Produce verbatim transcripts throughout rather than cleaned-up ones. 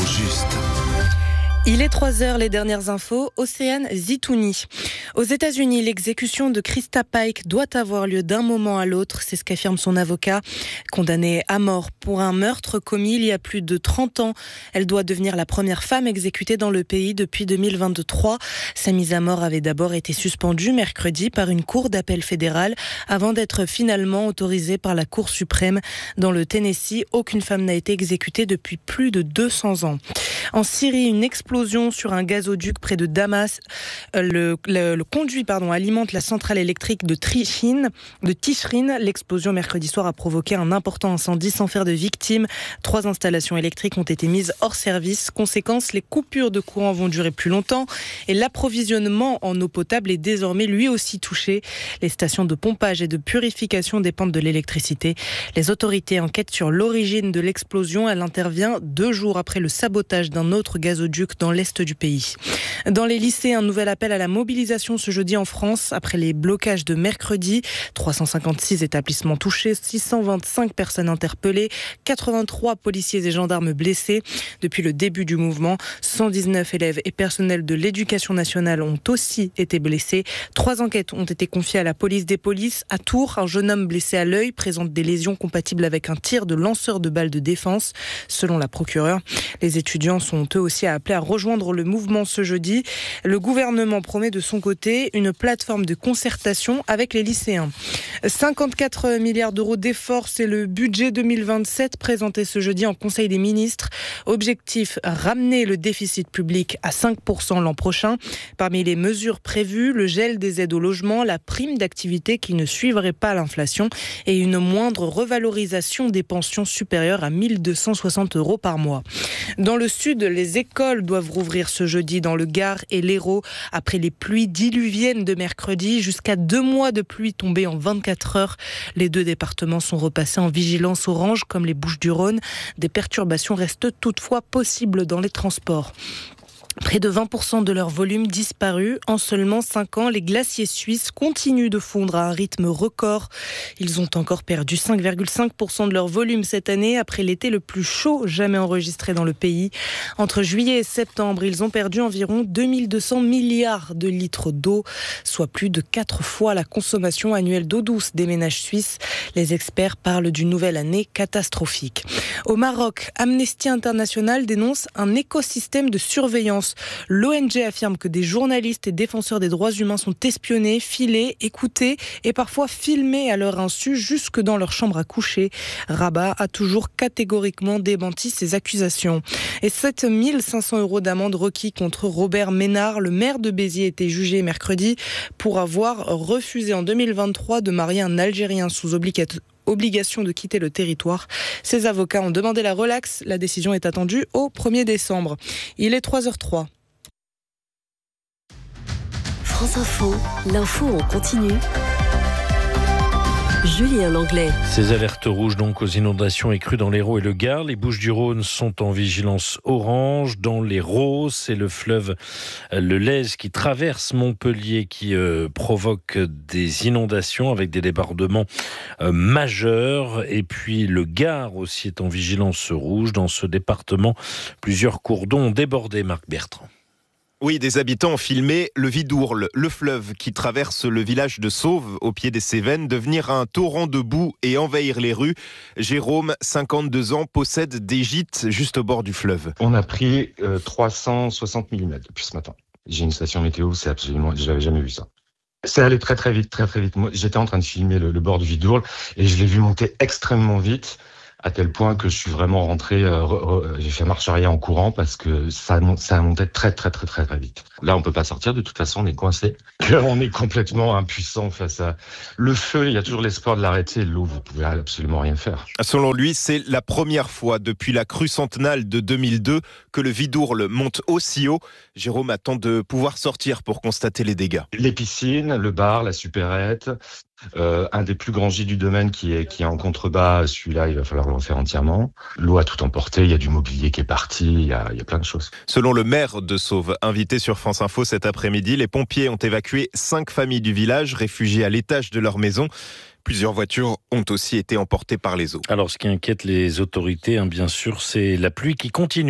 juste. Il est trois heures, les dernières infos, Océane Zitouni. Aux États-Unis, l'exécution de Krista Pike doit avoir lieu d'un moment à l'autre, c'est ce qu'affirme son avocat. Condamnée à mort pour un meurtre commis il y a plus de trente ans, elle doit devenir la première femme exécutée dans le pays depuis deux mille vingt-trois. Sa mise à mort avait d'abord été suspendue mercredi par une cour d'appel fédérale avant d'être finalement autorisée par la Cour suprême. Dans le Tennessee, aucune femme n'a été exécutée depuis plus de deux cents ans. En Syrie, une explosion sur un gazoduc près de Damas. Le, le, le conduit pardon, alimente la centrale électrique de Trichin, de Tichrin. L'explosion mercredi soir a provoqué un important incendie sans faire de victimes. Trois installations électriques ont été mises hors service. Conséquence, les coupures de courant vont durer plus longtemps et l'approvisionnement en eau potable est désormais lui aussi touché. Les stations de pompage et de purification dépendent de l'électricité. Les autorités enquêtent sur l'origine de l'explosion. Elle intervient deux jours après le sabotage d'un autre gazoduc dans l'est du pays. Dans les lycées, un nouvel appel à la mobilisation ce jeudi en France après les blocages de mercredi. trois cent cinquante-six établissements touchés, six cent vingt-cinq personnes interpellées, quatre-vingt-trois policiers et gendarmes blessés. Depuis le début du mouvement, cent dix-neuf élèves et personnels de l'éducation nationale ont aussi été blessés. Trois enquêtes ont été confiées à la police des polices. À Tours, un jeune homme blessé à l'œil présente des lésions compatibles avec un tir de lanceur de balles de défense. Selon la procureure, les étudiants sont eux aussi appelés à rejoindre le mouvement ce jeudi. Le gouvernement promet de son côté une plateforme de concertation avec les lycéens. cinquante-quatre milliards d'euros d'efforts, c'est le budget deux mille vingt-sept présenté ce jeudi en Conseil des ministres. Objectif, ramener le déficit public à cinq pour cent l'an prochain. Parmi les mesures prévues, le gel des aides au logement, la prime d'activité qui ne suivrait pas l'inflation et une moindre revalorisation des pensions supérieures à mille deux cent soixante euros par mois. Dans le sud, les écoles doivent rouvrir ce jeudi dans le Gard et l'Hérault après les pluies diluviennes de mercredi. Jusqu'à deux mois de pluie tombée en vingt-quatre heures. Les deux départements sont repassés en vigilance orange comme les Bouches-du-Rhône. Des perturbations restent toutefois possibles dans les transports. Près de vingt pour cent de leur volume disparu. En seulement cinq ans, les glaciers suisses continuent de fondre à un rythme record. Ils ont encore perdu cinq virgule cinq pour cent de leur volume cette année, après l'été le plus chaud jamais enregistré dans le pays. Entre juillet et septembre, ils ont perdu environ deux mille deux cents milliards de litres d'eau, soit plus de quatre fois la consommation annuelle d'eau douce des ménages suisses. Les experts parlent d'une nouvelle année catastrophique. Au Maroc, Amnesty International dénonce un écosystème de surveillance. L'O N G affirme que des journalistes et défenseurs des droits humains sont espionnés, filés, écoutés et parfois filmés à leur insu jusque dans leur chambre à coucher. Rabat a toujours catégoriquement démenti ces accusations. Et sept mille cinq cents euros d'amende requis contre Robert Ménard, le maire de Béziers, était jugé mercredi pour avoir refusé en deux mille vingt-trois de marier un Algérien sous obligatoire. Obligation de quitter le territoire. Ses avocats ont demandé la relaxe. La décision est attendue au premier décembre. Il est trois heures zéro trois. France Info, l'info en continu. Julien Langlais. Ces alertes rouges donc aux inondations et crues dans l'Hérault et le Gard. Les Bouches-du-Rhône sont en vigilance orange. Dans l'Hérault, c'est le fleuve le Lez qui traverse Montpellier qui euh, provoque des inondations avec des débordements euh, majeurs. Et puis le Gard aussi est en vigilance rouge. Dans ce département, plusieurs cours d'eau ont débordé, Marc Bertrand. Oui, des habitants ont filmé le Vidourle, le fleuve qui traverse le village de Sauve, au pied des Cévennes, devenir un torrent de boue et envahir les rues. Jérôme, cinquante-deux ans, possède des gîtes juste au bord du fleuve. On a pris euh, trois cent soixante millimètres depuis ce matin. J'ai une station météo, c'est absolument, je n'avais jamais vu ça. C'est allé très très vite, très très vite. Moi, j'étais en train de filmer le, le bord du Vidourle et je l'ai vu monter extrêmement vite. À tel point que je suis vraiment rentré, euh, re, j'ai fait marche arrière en courant parce que ça, ça a monté très très très très très vite. Là, on peut pas sortir, de toute façon, on est coincé. On est complètement impuissant face à le feu. Il y a toujours l'espoir de l'arrêter. L'eau, vous pouvez absolument rien faire. Selon lui, c'est la première fois depuis la crue centennale de deux mille deux que le Vidourle monte aussi haut. Jérôme attend de pouvoir sortir pour constater les dégâts. Les piscines, le bar, la supérette. Euh, un des plus grands gîtes du domaine qui est, qui est en contrebas, celui-là, il va falloir le refaire entièrement. L'eau a tout emporté, il y a du mobilier qui est parti, il y a, il y a plein de choses. Selon le maire de Sauve, invité sur France Info cet après-midi, les pompiers ont évacué cinq familles du village, réfugiées à l'étage de leur maison. Plusieurs voitures ont aussi été emportées par les eaux. Alors, ce qui inquiète les autorités, hein, bien sûr, c'est la pluie qui continue.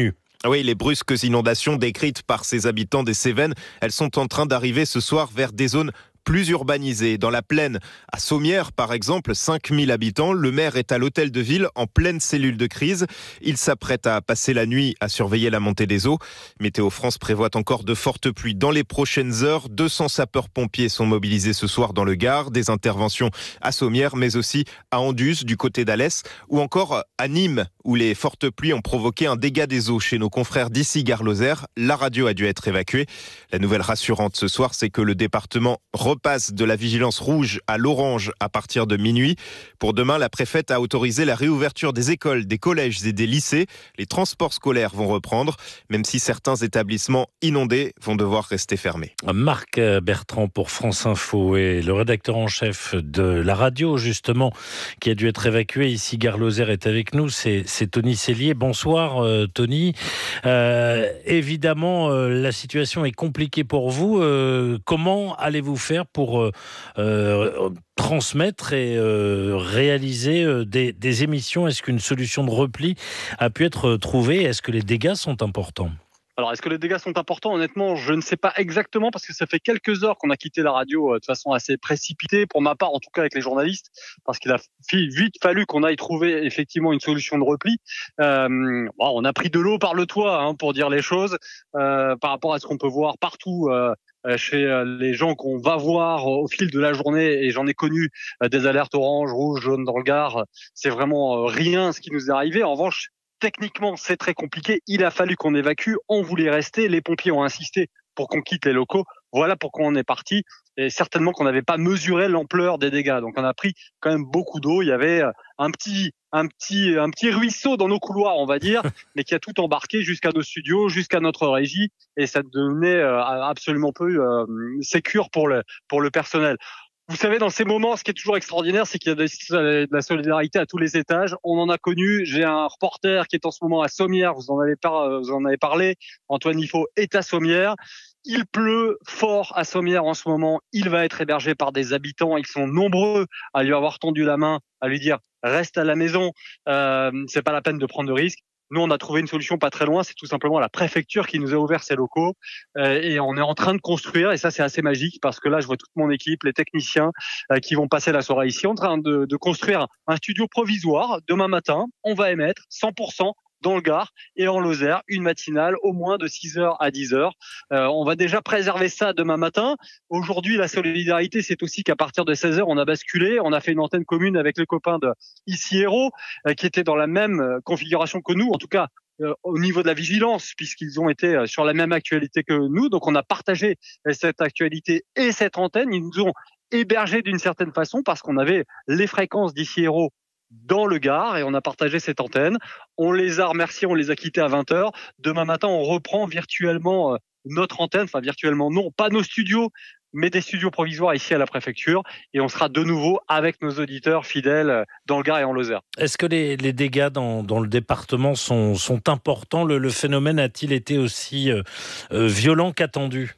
Oui, les brusques inondations décrites par ces habitants des Cévennes, elles sont en train d'arriver ce soir vers des zones plus urbanisées. Dans la plaine, à Sommières par exemple, cinq mille habitants. Le maire est à l'hôtel de ville en pleine cellule de crise. Il s'apprête à passer la nuit à surveiller la montée des eaux. Météo France prévoit encore de fortes pluies dans les prochaines heures. deux cents sapeurs-pompiers sont mobilisés ce soir dans le Gard. Des interventions à Sommières, mais aussi à Anduze, du côté d'Alès, ou encore à Nîmes, où les fortes pluies ont provoqué un dégât des eaux chez nos confrères d'ici Gare-Lozère. La radio a dû être évacuée. La nouvelle rassurante ce soir, c'est que le département repasse de la vigilance rouge à l'orange à partir de minuit. Pour demain, la préfète a autorisé la réouverture des écoles, des collèges et des lycées. Les transports scolaires vont reprendre, même si certains établissements inondés vont devoir rester fermés. Marc Bertrand pour France Info et le rédacteur en chef de la radio, justement, qui a dû être évacué. Ici, Gare-Lozère est avec nous. C'est, c'est Tony Cellier. Bonsoir, euh, Tony. Euh, évidemment, euh, la situation est compliquée pour vous. Euh, comment allez-vous faire pour euh, euh, transmettre et euh, réaliser euh, des, des émissions? Est-ce qu'une solution de repli a pu être trouvée? Est-ce que les dégâts sont importants? Alors, est-ce que les dégâts sont importants? Honnêtement, je ne sais pas exactement parce que ça fait quelques heures qu'on a quitté la radio euh, de façon assez précipitée, pour ma part en tout cas avec les journalistes, parce qu'il a vite fallu qu'on aille trouver effectivement une solution de repli. Euh, bon, on a pris de l'eau par le toit, hein, pour dire les choses, euh, par rapport à ce qu'on peut voir partout euh, chez les gens qu'on va voir au fil de la journée, et j'en ai connu euh, des alertes orange, rouge, jaune dans le Gard. C'est vraiment euh, rien ce qui nous est arrivé. En revanche, techniquement, c'est très compliqué. Il a fallu qu'on évacue. On voulait rester. Les pompiers ont insisté pour qu'on quitte les locaux. Voilà pourquoi on est parti. Et certainement qu'on n'avait pas mesuré l'ampleur des dégâts. Donc, on a pris quand même beaucoup d'eau. Il y avait un petit, un petit, un petit ruisseau dans nos couloirs, on va dire, mais qui a tout embarqué jusqu'à nos studios, jusqu'à notre régie. Et ça devenait absolument peu euh, sécure pour le, pour le personnel. Vous savez, dans ces moments, ce qui est toujours extraordinaire, c'est qu'il y a de la solidarité à tous les étages. On en a connu. J'ai un reporter qui est en ce moment à Sommières. Vous en avez, par, vous en avez parlé. Antoine Ifo est à Sommières. Il pleut fort à Sommières en ce moment. Il va être hébergé par des habitants. Ils sont nombreux à lui avoir tendu la main, à lui dire « reste à la maison, euh, c'est pas la peine de prendre de risques ». Nous, on a trouvé une solution pas très loin. C'est tout simplement la préfecture qui nous a ouvert ses locaux. Euh, et on est en train de construire. Et ça, c'est assez magique parce que là, je vois toute mon équipe, les techniciens euh, qui vont passer la soirée ici, en train de, de construire un studio provisoire. Demain matin, on va émettre cent pour cent dans le Gard et en Lozère, une matinale au moins de six heures à dix heures. Euh, on va déjà préserver ça demain matin. Aujourd'hui, la solidarité, c'est aussi qu'à partir de seize heures, on a basculé. On a fait une antenne commune avec les copains de Ici Héros, euh, qui étaient dans la même configuration que nous, en tout cas euh, au niveau de la vigilance, puisqu'ils ont été sur la même actualité que nous. Donc, on a partagé cette actualité et cette antenne. Ils nous ont hébergés d'une certaine façon parce qu'on avait les fréquences d'Ici Héros dans le Gard et on a partagé cette antenne. On les a remerciés, on les a quittés à vingt heures. Demain matin, on reprend virtuellement notre antenne, enfin virtuellement non, pas nos studios, mais des studios provisoires ici à la préfecture et on sera de nouveau avec nos auditeurs fidèles dans le Gard et en Lozère. Est-ce que les, les dégâts dans, dans le département sont, sont importants? Le, le phénomène a-t-il été aussi euh, euh, violent qu'attendu?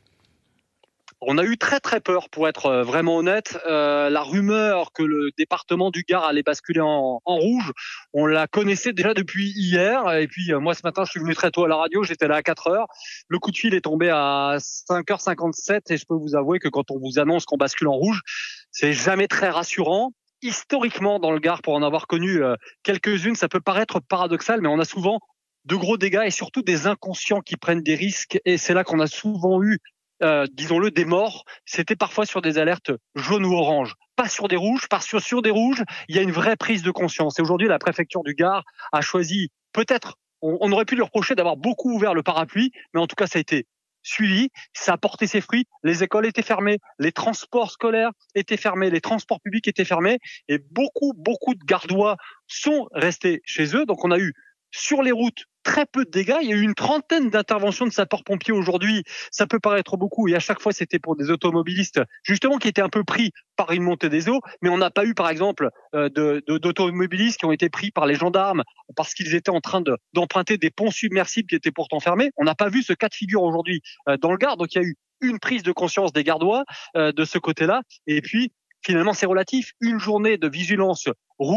On a eu très très peur, pour être vraiment honnête. Euh, la rumeur que le département du Gard allait basculer en, en rouge, on la connaissait déjà depuis hier. Et puis moi ce matin, je suis venu très tôt à la radio, j'étais là à quatre heures. Le coup de fil est tombé à cinq heures cinquante-sept et je peux vous avouer que quand on vous annonce qu'on bascule en rouge, c'est jamais très rassurant. Historiquement, dans le Gard, pour en avoir connu euh, quelques-unes, ça peut paraître paradoxal, mais on a souvent de gros dégâts et surtout des inconscients qui prennent des risques. Et c'est là qu'on a souvent eu Euh, disons-le, des morts. C'était parfois sur des alertes jaunes ou oranges, pas sur des rouges, parce que sur des rouges, il y a une vraie prise de conscience. Et aujourd'hui, la préfecture du Gard a choisi, peut-être, on, on aurait pu lui reprocher d'avoir beaucoup ouvert le parapluie, mais en tout cas, ça a été suivi, ça a porté ses fruits. Les écoles étaient fermées, les transports scolaires étaient fermés, les transports publics étaient fermés, et beaucoup, beaucoup de Gardois sont restés chez eux. Donc, on a eu sur les routes très peu de dégâts. Il y a eu une trentaine d'interventions de sapeurs-pompiers aujourd'hui. Ça peut paraître beaucoup. Et à chaque fois, c'était pour des automobilistes, justement, qui étaient un peu pris par une montée des eaux. Mais on n'a pas eu, par exemple, euh, de, de, d'automobilistes qui ont été pris par les gendarmes parce qu'ils étaient en train de, d'emprunter des ponts submersibles qui étaient pourtant fermés. On n'a pas vu ce cas de figure aujourd'hui euh, dans le Gard. Donc, il y a eu une prise de conscience des Gardois euh, de ce côté-là. Et puis, finalement, c'est relatif. Une journée de vigilance rouge,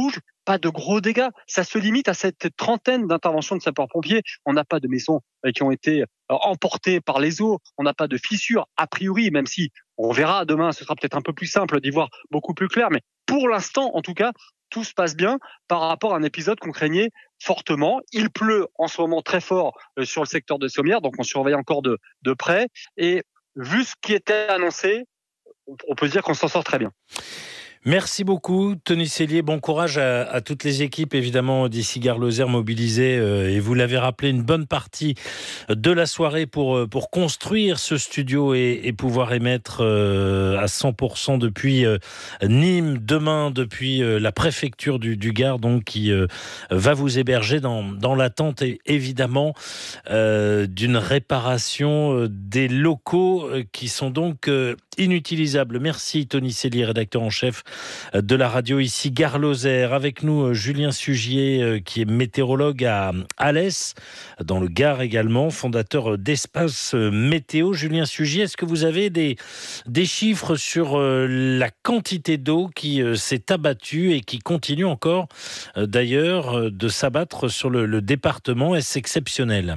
pas de gros dégâts. Ça se limite à cette trentaine d'interventions de sapeurs-pompiers. On n'a pas de maisons qui ont été emportées par les eaux. On n'a pas de fissures, a priori, même si on verra demain, ce sera peut-être un peu plus simple d'y voir beaucoup plus clair. Mais pour l'instant, en tout cas, tout se passe bien par rapport à un épisode qu'on craignait fortement. Il pleut en ce moment très fort sur le secteur de Sommières, donc on surveille encore de, de près. Et vu ce qui était annoncé, on peut dire qu'on s'en sort très bien. Merci beaucoup, Tony Cellier. Bon courage à, à toutes les équipes, évidemment, d'ici Gare Lozère mobilisées. Euh, et vous l'avez rappelé, une bonne partie de la soirée pour, pour construire ce studio et, et pouvoir émettre euh, à cent pour cent depuis euh, Nîmes, demain, depuis euh, la préfecture du, du Gard, donc, qui euh, va vous héberger dans, dans l'attente, évidemment, euh, d'une réparation des locaux euh, qui sont donc euh, inutilisables. Merci, Tony Cellier, rédacteur en chef de la radio ici Gare Lozère. Avec nous Julien Sugier qui est météorologue à Alès dans le Gard également, fondateur d'Espace Météo. Julien Sugier, est-ce que vous avez des, des chiffres sur la quantité d'eau qui s'est abattue et qui continue encore d'ailleurs de s'abattre sur le, le département? Est-ce exceptionnel?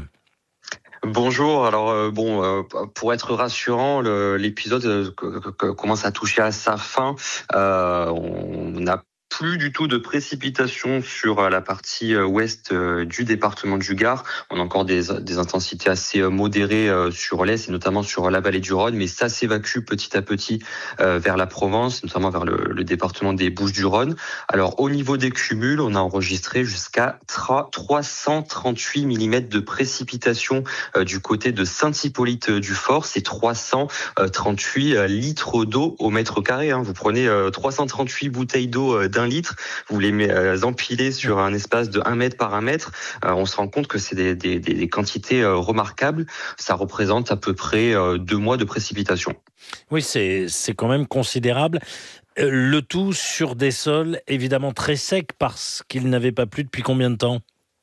Bonjour, alors euh, bon, euh, pour être rassurant, le, l'épisode euh, que, que commence à toucher à sa fin. Euh, on a plus du tout de précipitations sur la partie ouest du département du Gard. On a encore des, des intensités assez modérées sur l'est et notamment sur la vallée du Rhône, mais ça s'évacue petit à petit vers la Provence, notamment vers le, le département des Bouches-du-Rhône. Alors au niveau des cumuls, on a enregistré jusqu'à trois cent trente-huit millimètres de précipitations du côté de Saint-Hippolyte-du-Fort. C'est trois cent trente-huit litres d'eau au mètre carré. Vous prenez trois cent trente-huit bouteilles d'eau d'un litre, vous les empilez sur un espace de un mètre par un mètre, euh, on se rend compte que c'est des, des, des quantités euh, remarquables. Ça représente à peu près euh, deux mois de précipitation. Oui, c'est, c'est quand même considérable. Le tout sur des sols évidemment très secs parce qu'il n'avait pas plu depuis combien de temps ?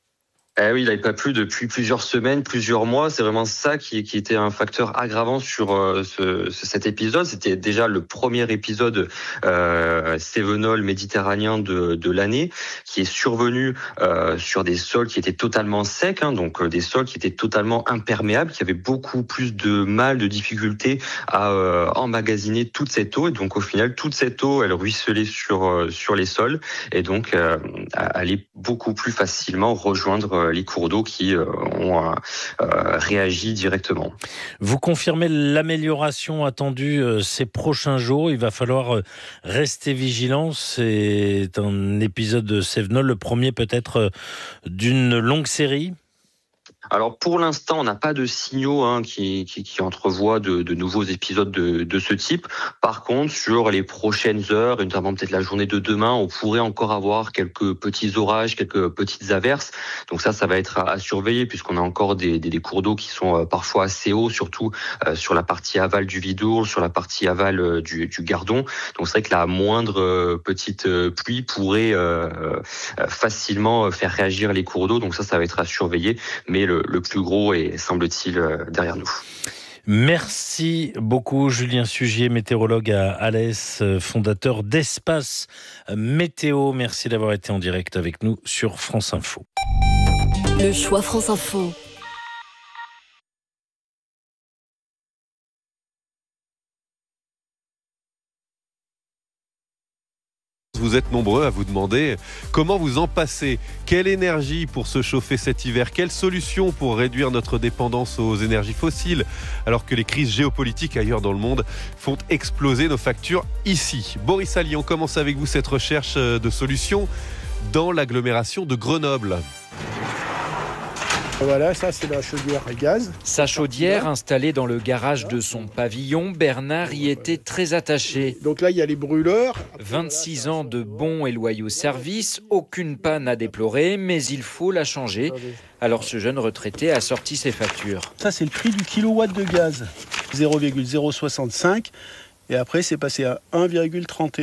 Eh oui, il n'avait pas plu depuis plusieurs semaines, plusieurs mois. C'est vraiment ça qui, qui était un facteur aggravant sur euh, ce, cet épisode. C'était déjà le premier épisode euh, cévenol méditerranéen de, de l'année, qui est survenu euh, sur des sols qui étaient totalement secs, hein, donc euh, des sols qui étaient totalement imperméables, qui avaient beaucoup plus de mal, de difficultés à euh, emmagasiner toute cette eau. Et donc au final, toute cette eau, elle ruisselait sur euh, sur les sols, et donc euh, allait beaucoup plus facilement rejoindre euh, les cours d'eau qui euh, ont euh, réagi directement. Vous confirmez l'amélioration attendue euh, ces prochains jours. Il va falloir euh, rester vigilant. C'est un épisode de Cévenol, le premier peut-être euh, d'une longue série. Alors pour l'instant, on n'a pas de signaux hein, qui, qui, qui entrevoient de, de nouveaux épisodes de, de ce type. Par contre, sur les prochaines heures, et notamment peut-être la journée de demain, on pourrait encore avoir quelques petits orages, quelques petites averses. Donc ça, ça va être à, à surveiller puisqu'on a encore des, des, des cours d'eau qui sont euh, parfois assez hauts, surtout euh, sur la partie aval du Vidourle, sur la partie aval euh, du, du Gardon. Donc c'est vrai que la moindre euh, petite euh, pluie pourrait euh, euh, facilement faire réagir les cours d'eau. Donc ça, ça va être à surveiller. Mais le Le plus gros est, semble-t-il, derrière nous. Merci beaucoup, Julien Sugier, météorologue à Alès, fondateur d'Espace Météo. Merci d'avoir été en direct avec nous sur France Info. Le choix France Info. Vous êtes nombreux à vous demander comment vous en passez, quelle énergie pour se chauffer cet hiver, quelle solution pour réduire notre dépendance aux énergies fossiles, alors que les crises géopolitiques ailleurs dans le monde font exploser nos factures ici. Boris Allier, on commence avec vous cette recherche de solutions dans l'agglomération de Grenoble. Voilà, ça c'est la chaudière à gaz. Sa chaudière installée dans le garage de son pavillon, Bernard y était très attaché. Donc là il y a les brûleurs. vingt-six ans de bons et loyaux services, aucune panne à déplorer, mais il faut la changer. Alors ce jeune retraité a sorti ses factures. Ça c'est le prix du kilowatt de gaz, zéro virgule zéro soixante-cinq. Et après c'est passé à un virgule trente et un.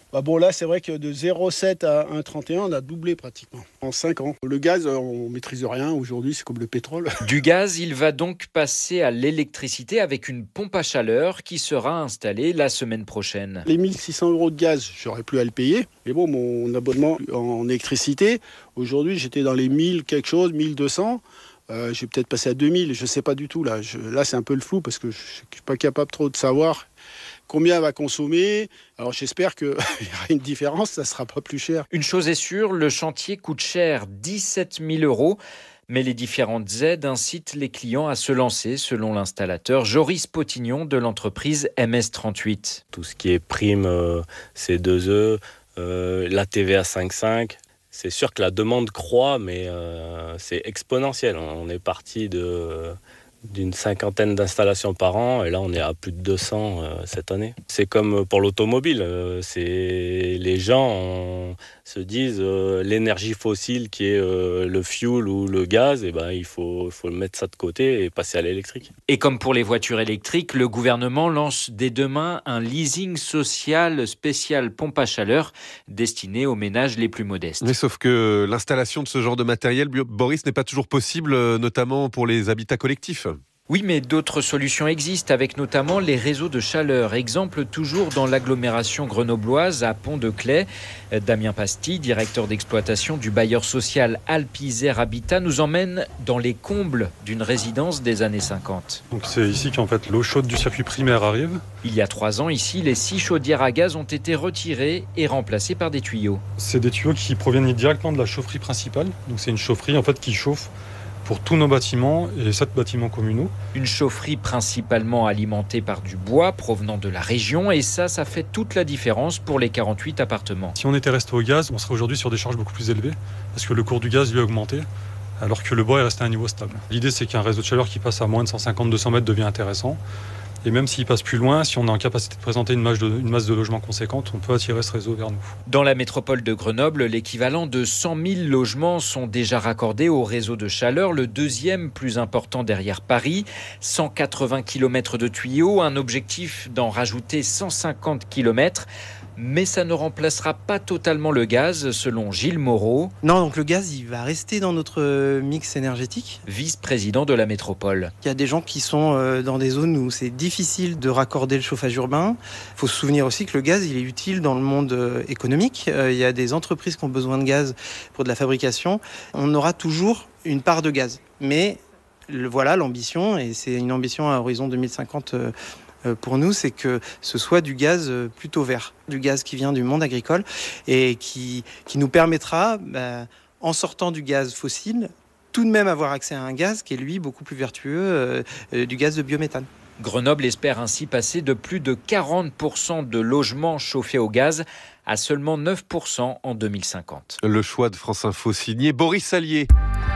Bah bon, là, c'est vrai que de zéro virgule sept à un virgule trente et un, on a doublé pratiquement en cinq ans. Le gaz, on maîtrise rien. Aujourd'hui, c'est comme le pétrole. Du gaz, il va donc passer à l'électricité avec une pompe à chaleur qui sera installée la semaine prochaine. Les mille six cents euros de gaz, j'aurais plus à le payer. Mais bon, mon abonnement en électricité, aujourd'hui, j'étais dans les mille quelque chose, mille deux cents. Euh, j'ai peut-être passé à deux mille, je ne sais pas du tout. Là, je, là c'est un peu le flou parce que je ne suis pas capable trop de savoir combien va consommer. Alors j'espère qu'il y aura une différence, ça ne sera pas plus cher. Une chose est sûre, le chantier coûte cher, dix-sept mille euros. Mais les différentes aides incitent les clients à se lancer, selon l'installateur Joris Potignon de l'entreprise M S trente-huit. Tout ce qui est prime euh, C deux E, euh, la T V A cinq virgule cinq, c'est sûr que la demande croît, mais euh, c'est exponentiel. On est parti de... d'une cinquantaine d'installations par an, et là on est à plus de deux cents euh, cette année. C'est comme pour l'automobile, euh, c'est les gens on, se disent euh, l'énergie fossile qui est euh, le fuel ou le gaz, et ben il faut, faut mettre ça de côté et passer à l'électrique. Et comme pour les voitures électriques, le gouvernement lance dès demain un leasing social spécial pompe à chaleur destiné aux ménages les plus modestes. Mais sauf que l'installation de ce genre de matériel, Boris, n'est pas toujours possible, notamment pour les habitats collectifs. Oui, mais d'autres solutions existent, avec notamment les réseaux de chaleur. Exemple toujours dans l'agglomération grenobloise à Pont-de-Claix. Damien Pasty, directeur d'exploitation du bailleur social Alpizère Habitat, nous emmène dans les combles d'une résidence des années cinquante. Donc c'est ici qu'en fait l'eau chaude du circuit primaire arrive. Il y a trois ans, ici, les six chaudières à gaz ont été retirées et remplacées par des tuyaux. C'est des tuyaux qui proviennent directement de la chaufferie principale. Donc c'est une chaufferie en fait qui chauffe pour tous nos bâtiments et sept bâtiments communaux. Une chaufferie principalement alimentée par du bois provenant de la région, et ça, ça fait toute la différence pour les quarante-huit appartements. Si on était resté au gaz, on serait aujourd'hui sur des charges beaucoup plus élevées, parce que le cours du gaz lui a augmenté, alors que le bois est resté à un niveau stable. L'idée, c'est qu'un réseau de chaleur qui passe à moins de cent cinquante à deux cents mètres devient intéressant. Et même s'il passe plus loin, si on est en capacité de présenter une masse de, une masse de logements conséquente, on peut attirer ce réseau vers nous. Dans la métropole de Grenoble, l'équivalent de cent mille logements sont déjà raccordés au réseau de chaleur, le deuxième plus important derrière Paris. cent quatre-vingts kilomètres de tuyaux, un objectif d'en rajouter cent cinquante kilomètres. Mais ça ne remplacera pas totalement le gaz, selon Gilles Moreau. Non, donc le gaz, il va rester dans notre mix énergétique. Vice-président de la métropole. Il y a des gens qui sont dans des zones où c'est difficile de raccorder le chauffage urbain. Il faut se souvenir aussi que le gaz, il est utile dans le monde économique. Il y a des entreprises qui ont besoin de gaz pour de la fabrication. On aura toujours une part de gaz. Mais voilà l'ambition, et c'est une ambition à horizon deux mille cinquante pour nous, c'est que ce soit du gaz plutôt vert, du gaz qui vient du monde agricole et qui, qui nous permettra, bah, en sortant du gaz fossile, tout de même avoir accès à un gaz qui est lui beaucoup plus vertueux, euh, du gaz de biométhane. Grenoble espère ainsi passer de plus de quarante pour cent de logements chauffés au gaz à seulement neuf pour cent en deux mille cinquante. Le choix de France Info signé Boris Sallier.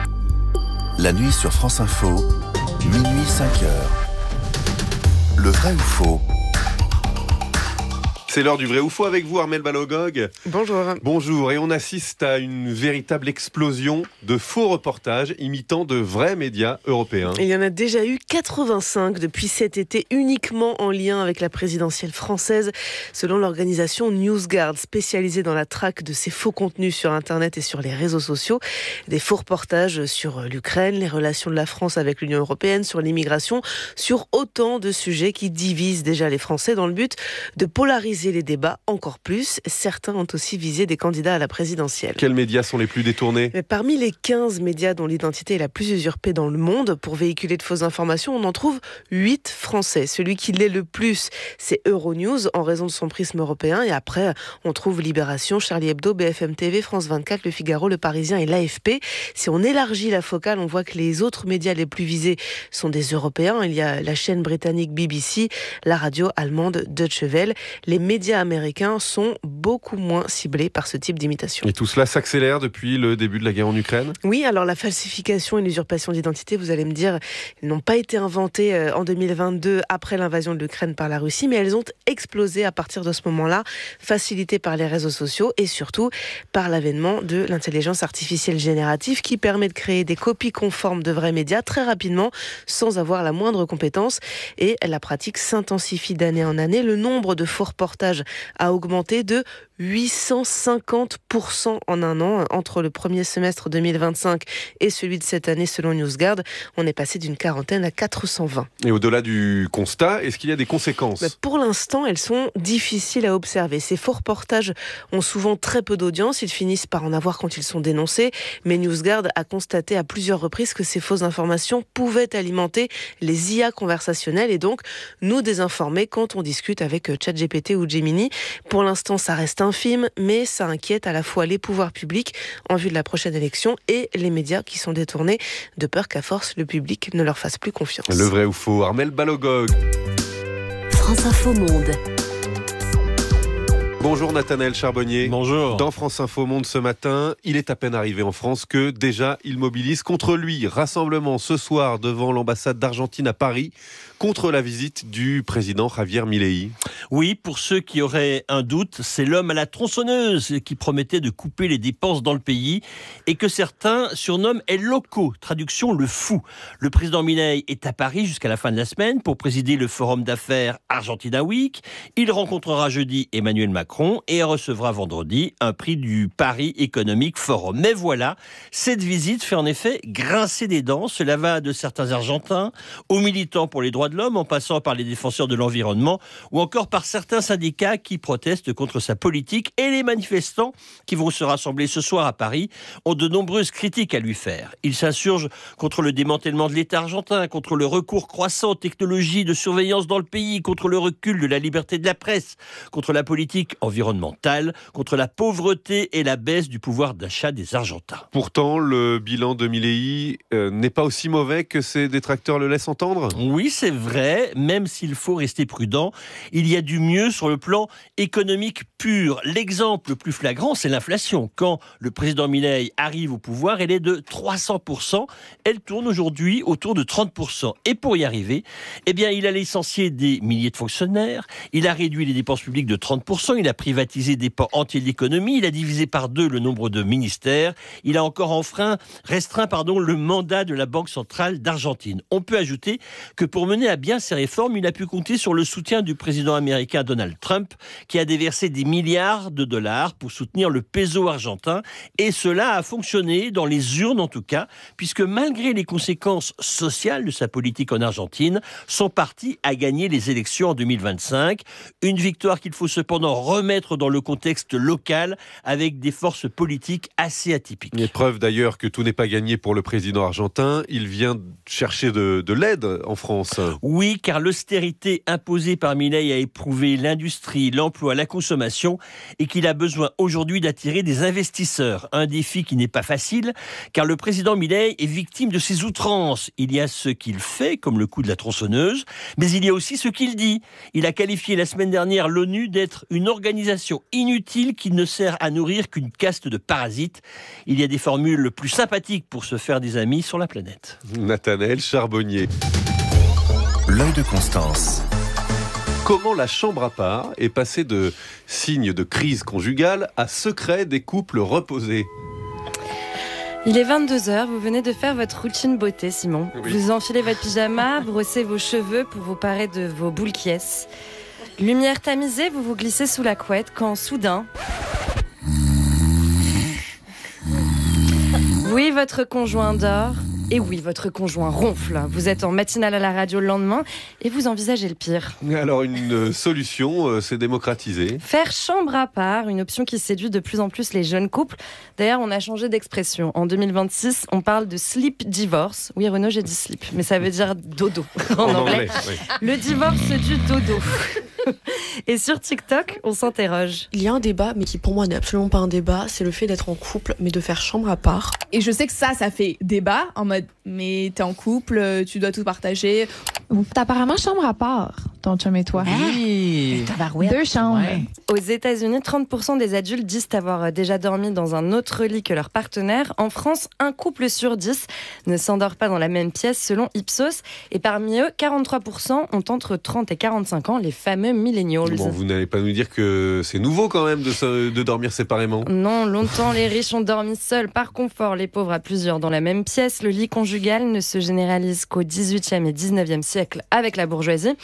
La nuit sur France Info, minuit cinq heures. Le vrai ou faux? C'est l'heure du vrai ou faux avec vous, Armelle Balogog. Bonjour. Bonjour, et on assiste à une véritable explosion de faux reportages imitant de vrais médias européens. Il y en a déjà eu quatre-vingt-cinq depuis cet été, uniquement en lien avec la présidentielle française, selon l'organisation NewsGuard, spécialisée dans la traque de ces faux contenus sur Internet et sur les réseaux sociaux. Des faux reportages sur l'Ukraine, les relations de la France avec l'Union européenne, sur l'immigration, sur autant de sujets qui divisent déjà les Français dans le but de polariser les débats encore plus. Certains ont aussi visé des candidats à la présidentielle. Quels médias sont les plus détournés ? Mais parmi les quinze médias dont l'identité est la plus usurpée dans le monde pour véhiculer de fausses informations, on en trouve huit français. Celui qui l'est le plus, c'est Euronews, en raison de son prisme européen. Et après, on trouve Libération, Charlie Hebdo, B F M T V, France vingt-quatre, Le Figaro, Le Parisien et l'A F P. Si on élargit la focale, on voit que les autres médias les plus visés sont des Européens. Il y a la chaîne britannique B B C, la radio allemande Deutsche Welle. Les médias américains sont beaucoup moins ciblés par ce type d'imitation. Et tout cela s'accélère depuis le début de la guerre en Ukraine ? Oui, alors la falsification et l'usurpation d'identité, vous allez me dire, elles n'ont pas été inventées en deux mille vingt-deux après l'invasion de l'Ukraine par la Russie, mais elles ont explosé à partir de ce moment-là, facilitées par les réseaux sociaux et surtout par l'avènement de l'intelligence artificielle générative qui permet de créer des copies conformes de vrais médias très rapidement, sans avoir la moindre compétence. Et la pratique s'intensifie d'année en année. Le nombre de faux reportages reportage a augmenté de huit cent cinquante pour cent en un an. Entre le premier semestre deux mille vingt-cinq et celui de cette année, selon NewsGuard, on est passé d'une quarantaine à quatre cent vingt. Et au-delà du constat, est-ce qu'il y a des conséquences ? Pour l'instant, elles sont difficiles à observer. Ces faux reportages ont souvent très peu d'audience. Ils finissent par en avoir quand ils sont dénoncés. Mais NewsGuard a constaté à plusieurs reprises que ces fausses informations pouvaient alimenter les I A conversationnelles et donc nous désinformer quand on discute avec ChatGPT ou Gemini. Pour l'instant, ça reste infime, mais ça inquiète à la fois les pouvoirs publics en vue de la prochaine élection et les médias qui sont détournés de peur qu'à force, le public ne leur fasse plus confiance. Le vrai ou faux, Armelle Balogog. France Info Monde. Bonjour Nathanaël Charbonnier. Bonjour. Dans France Info Monde ce matin, il est à peine arrivé en France que déjà il mobilise contre lui. Rassemblement ce soir devant l'ambassade d'Argentine à Paris contre la visite du président Javier Milei. Oui, pour ceux qui auraient un doute, c'est l'homme à la tronçonneuse qui promettait de couper les dépenses dans le pays et que certains surnomment El Loco, traduction le fou. Le président Milei est à Paris jusqu'à la fin de la semaine pour présider le forum d'affaires Argentina Week. Il rencontrera jeudi Emmanuel Macron et recevra vendredi un prix du Paris Economic Forum. Mais voilà, cette visite fait en effet grincer des dents. Cela va de certains Argentins aux militants pour les droits de l'homme, en passant par les défenseurs de l'environnement ou encore par certains syndicats qui protestent contre sa politique. Et les manifestants qui vont se rassembler ce soir à Paris ont de nombreuses critiques à lui faire. Ils s'insurgent contre le démantèlement de l'État argentin, contre le recours croissant aux technologies de surveillance dans le pays, contre le recul de la liberté de la presse, contre la politique environnementale, contre la pauvreté et la baisse du pouvoir d'achat des Argentins. Pourtant, le bilan de Milei euh, n'est pas aussi mauvais que ses détracteurs le laissent entendre ? Oui, c'est vrai, même s'il faut rester prudent, il y a du mieux sur le plan économique pur. L'exemple le plus flagrant, c'est l'inflation. Quand le président Milei arrive au pouvoir, elle est de trois cents pour cent. Elle tourne aujourd'hui autour de trente pour cent. Et pour y arriver, eh bien, il a licencié des milliers de fonctionnaires, il a réduit les dépenses publiques de trente pour cent, il a privatisé des pans entiers de l'économie, il a divisé par deux le nombre de ministères, il a encore enfreint, restreint pardon, le mandat de la Banque centrale d'Argentine. On peut ajouter que pour mener à bien ces réformes, il a pu compter sur le soutien du président américain Donald Trump, qui a déversé des milliards de dollars pour soutenir le peso argentin. Et cela a fonctionné, dans les urnes en tout cas, puisque malgré les conséquences sociales de sa politique en Argentine, son parti a gagné les élections en deux mille vingt-cinq. Une victoire qu'il faut cependant remettre dans le contexte local, avec des forces politiques assez atypiques. Il y a preuve d'ailleurs que tout n'est pas gagné pour le président argentin. Il vient chercher de, de l'aide en France. Oui, car l'austérité imposée par Milei a éprouvé l'industrie, l'emploi, la consommation et qu'il a besoin aujourd'hui d'attirer des investisseurs. Un défi qui n'est pas facile, car le président Milei est victime de ses outrances. Il y a ce qu'il fait, comme le coup de la tronçonneuse, mais il y a aussi ce qu'il dit. Il a qualifié la semaine dernière l'ONU d'être une organisation inutile qui ne sert à nourrir qu'une caste de parasites. Il y a des formules plus sympathiques pour se faire des amis sur la planète. Nathanaël Charbonnier. L'œil de Constance. Comment la chambre à part est passée de signe de crise conjugale à secret des couples reposés ? Il est vingt-deux heures, vous venez de faire votre routine beauté, Simon. Oui. Vous enfilez votre pyjama, brossez vos cheveux pour vous parer de vos boules qui est. Lumière tamisée, vous vous glissez sous la couette quand soudain... Oui, votre conjoint dort. Et oui, votre conjoint ronfle. Vous êtes en matinale à la radio le lendemain et vous envisagez le pire. Alors, une solution, euh, c'est démocratiser. Faire chambre à part, une option qui séduit de plus en plus les jeunes couples. D'ailleurs, on a changé d'expression. En deux mille vingt-six, on parle de sleep divorce. Oui, Renaud, j'ai dit sleep, mais ça veut dire dodo en, en anglais. anglais oui. Le divorce du dodo. Et sur TikTok, on s'interroge. Il y a un débat, mais qui pour moi n'est absolument pas un débat, c'est le fait d'être en couple, mais de faire chambre à part. Et je sais que ça, ça fait débat, en mode, mais t'es en couple, tu dois tout partager. T'as apparemment chambre à part, ton chum et toi. Oui. Deux chambres. Ouais. Aux États-Unis, trente pour cent des adultes disent avoir déjà dormi dans un autre lit que leur partenaire. En France, un couple sur dix ne s'endort pas dans la même pièce, selon Ipsos. Et parmi eux, quarante-trois pour cent ont entre trente et quarante-cinq ans, les fameux millennials. Bon, vous n'allez pas nous dire que c'est nouveau quand même de, se, de dormir séparément. Non, longtemps les riches ont dormi seuls par confort, les pauvres à plusieurs dans la même pièce. Le lit conjugal ne se généralise qu'au dix-huitième et dix-neuvième siècle avec la bourgeoisie.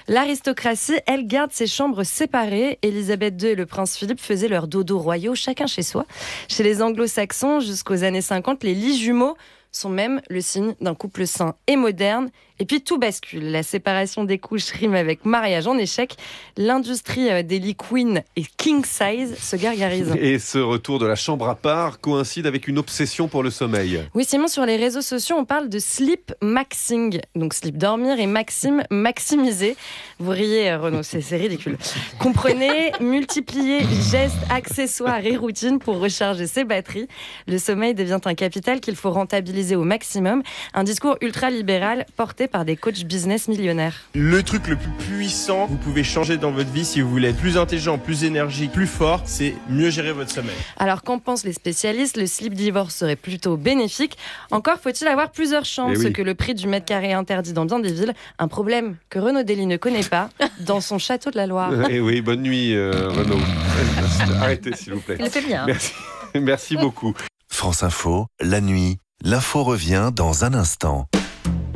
L'aristocratie, elle garde ses chambres séparées. Élisabeth deux et le prince Philippe faisaient leurs dodos royaux, chacun chez soi. Chez les anglo-saxons, jusqu'aux années cinquante, les lits jumeaux sont même le signe d'un couple sain et moderne. Et puis tout bascule. La séparation des couches rime avec mariage en échec. L'industrie des lits queen et king size se gargarise. Et ce retour de la chambre à part coïncide avec une obsession pour le sommeil. Oui, Simon, sur les réseaux sociaux, on parle de sleep maxing. Donc sleep dormir et maxime maximiser. Vous riez, Renaud, c'est, c'est ridicule. Comprenez, multiplier gestes, accessoires et routines pour recharger ses batteries. Le sommeil devient un capital qu'il faut rentabiliser au maximum. Un discours ultra-libéral porté par des coachs business millionnaires. Le truc le plus puissant, vous pouvez changer dans votre vie si vous voulez être plus intelligent, plus énergique, plus fort, c'est mieux gérer votre sommeil. Alors qu'en pensent les spécialistes, le sleep divorce serait plutôt bénéfique. Encore faut-il avoir plusieurs chances oui. que le prix du mètre carré interdit dans bien des villes. Un problème que Renaud Dely ne connaît pas dans son château de la Loire. Et oui, bonne nuit euh, Renaud. Arrêtez s'il vous plaît. Il fait bien. Merci, Merci beaucoup. France Info, la nuit, l'info revient dans un instant.